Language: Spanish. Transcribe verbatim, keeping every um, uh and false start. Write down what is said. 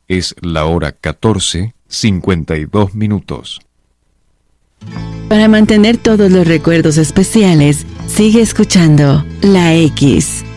Es la hora catorce, cincuenta y dos minutos. Para mantener todos los recuerdos especiales, sigue escuchando La X.